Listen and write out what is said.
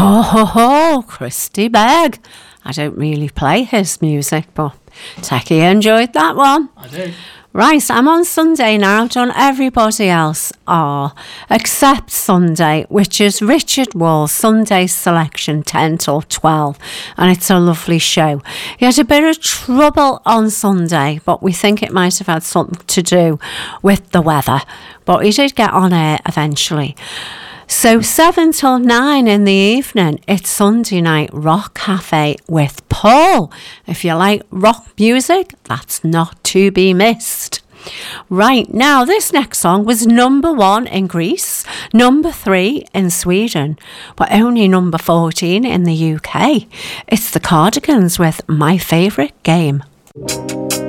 Ho, ho, ho, Christy Begg. I don't really play his music, but Techie enjoyed that one. I do. Right, I'm on Sunday now. I've done everybody else except Sunday, which is Richard Wall's Sunday Selection 10 till 12. And it's a lovely show. He had a bit of trouble on Sunday, but we think it might have had something to do with the weather. But he did get on air eventually. So 7 till 9 in the evening, it's Sunday Night Rock Cafe with Paul. If you like rock music, that's not to be missed. Right, now this next song was number 1 in Greece, number 3 in Sweden, but only number 14 in the UK. It's the Cardigans with My Favourite Game.